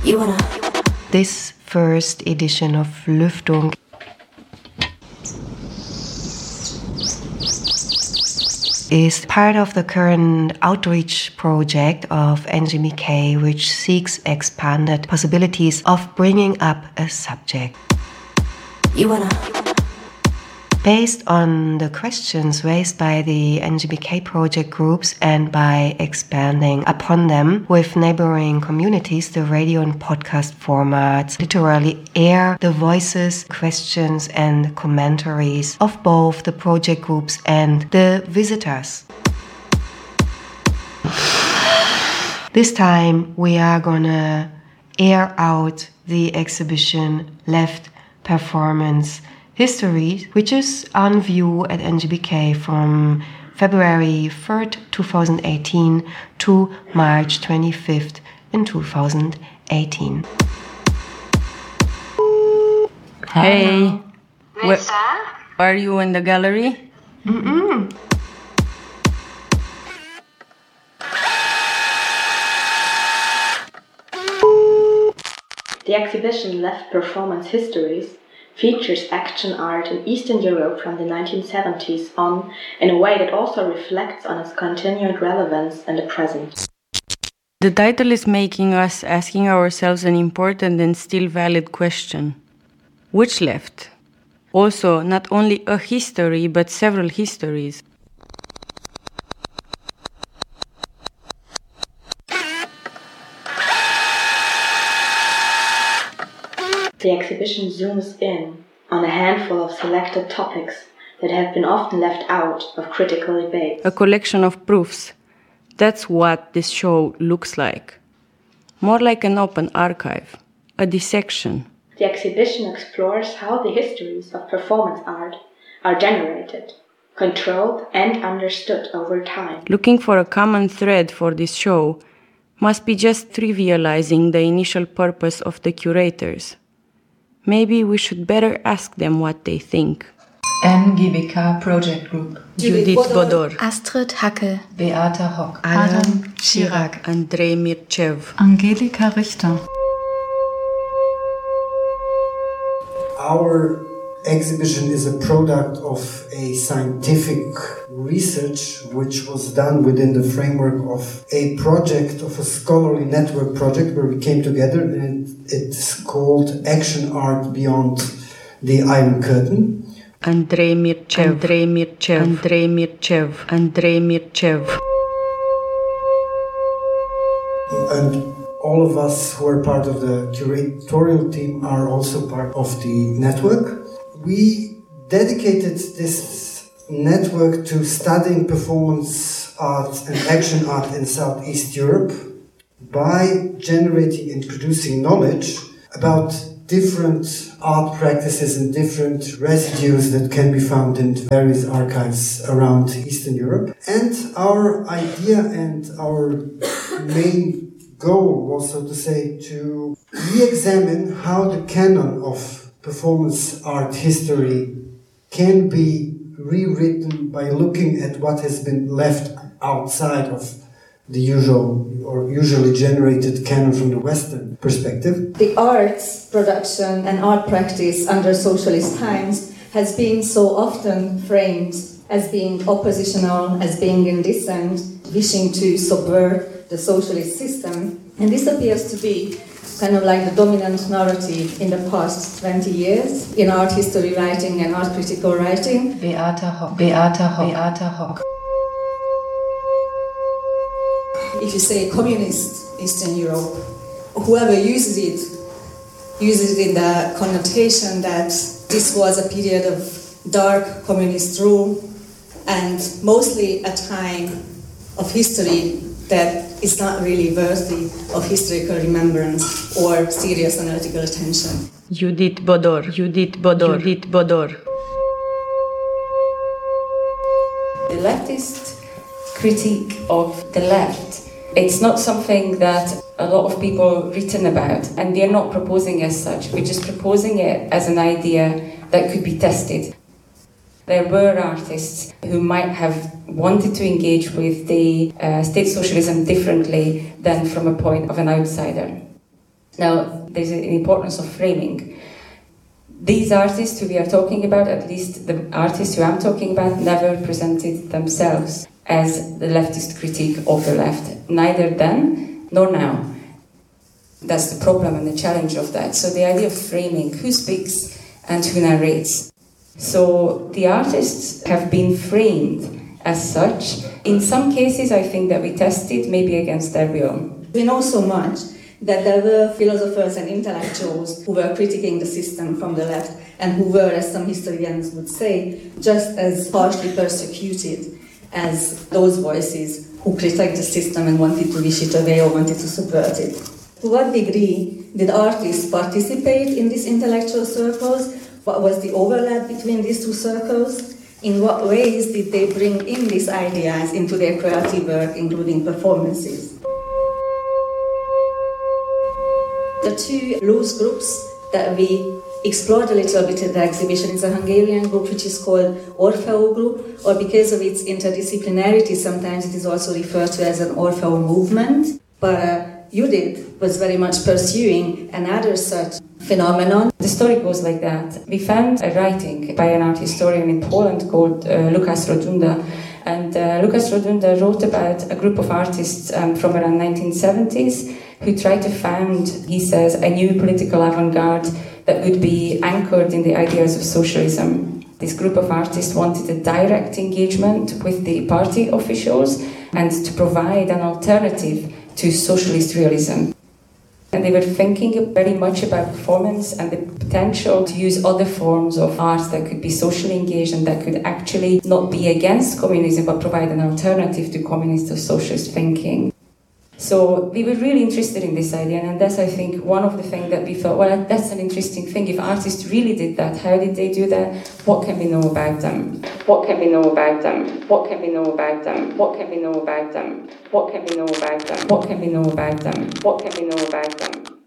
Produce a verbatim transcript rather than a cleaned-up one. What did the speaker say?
You wanna. This first edition of Lüftung is part of the current outreach project of N G B K, which seeks expanded possibilities of bringing up a subject. You wanna. Based on the questions raised by the N G B K project groups and by expanding upon them with neighboring communities, the radio and podcast formats literally air the voices, questions and commentaries of both the project groups and the visitors. This time we are gonna air out the exhibition Left Performance History, which is on view at N G B K from February third, twenty eighteen to March twenty-fifth in two thousand eighteen. Hey, where are you in the gallery? Mm-mm. The exhibition Left Performance Histories features action art in Eastern Europe from the nineteen seventies on in a way that also reflects on its continued relevance in the present. The title is making us asking ourselves an important and still valid question. Which left? Also, not only a history, but several histories. The exhibition zooms in on a handful of selected topics that have been often left out of critical debate. A collection of proofs. That's what this show looks like. More like an open archive, a dissection. The exhibition explores how the histories of performance art are generated, controlled and understood over time. Looking for a common thread for this show must be just trivializing the initial purpose of the curators. Maybe we should better ask them what they think. N G B K Project Group. Judith Bodor. Astrid Hacke. Beata Hock. Adam Chirac. Andrei Mirchev. Angelika Richter. Our exhibition is a product of a scientific research which was done within the framework of a project, of a scholarly network project where we came together, and it's called Action Art Beyond the Iron Curtain. Andrei Mirchev. Andrei Mirchev. Andrei Mirchev. Andrei Mirchev. And all of us who are part of the curatorial team are also part of the network. We dedicated this network to studying performance art and action art in Southeast Europe by generating and producing knowledge about different art practices and different residues that can be found in various archives around Eastern Europe. And our idea and our main goal was, so to say, to re-examine how the canon of performance art history can be rewritten by looking at what has been left outside of the usual or usually generated canon from the Western perspective. The arts production and art practice under socialist times has been so often framed as being oppositional, as being in dissent, wishing to subvert the socialist system. And this appears to be kind of like the dominant narrative in the past twenty years in art history writing and art critical writing. Beata Hock. Beata Hock. Beata Hock. If you say communist Eastern Europe, whoever uses it, uses it in the connotation that this was a period of dark communist rule and mostly a time of history that is not really worthy of historical remembrance or serious analytical attention. Judith Bodor. Judith Bodor. Judith Bodor. The leftist critique of the left, it's not something that a lot of people written about, and they're not proposing as such. We're just proposing it as an idea that could be tested. There were artists who might have wanted to engage with the uh, state socialism differently than from a point of an outsider. Now, there's an importance of framing. These artists who we are talking about, at least the artists who I'm talking about, never presented themselves as the leftist critique of the left, neither then nor now. That's the problem and the challenge of that. So the idea of framing, who speaks and who narrates. So the artists have been framed as such. In some cases, I think that we tested maybe against their will. We know so much that there were philosophers and intellectuals who were critiquing the system from the left and who were, as some historians would say, just as harshly persecuted as those voices who critiqued the system and wanted to wish it away or wanted to subvert it. To what degree did artists participate in these intellectual circles? What was the overlap between these two circles? In what ways did they bring in these ideas into their creative work, including performances? The two loose groups that we explored a little bit in the exhibition is a Hungarian group which is called Orfeo Group, or because of its interdisciplinarity, sometimes it is also referred to as an Orfeo movement. But uh, Judith was very much pursuing another such phenomenon. The story goes like that. We found a writing by an art historian in Poland called uh, Lukas Rodunda. And uh, Lukas Rodunda wrote about a group of artists um, from around nineteen seventies who tried to found, he says, a new political avant-garde that would be anchored in the ideas of socialism. This group of artists wanted a direct engagement with the party officials and to provide an alternative to socialist realism. And they were thinking very much about performance and the potential to use other forms of art that could be socially engaged and that could actually not be against communism but provide an alternative to communist or socialist thinking. So we were really interested in this idea, and that's, I think, one of the things that we thought, well, that's an interesting thing. If artists really did that, how did they do that? What can we know about them? What can we know about them? What can we know about them? What can we know about them? What can we know about them? What can we know about them? What can we know about them?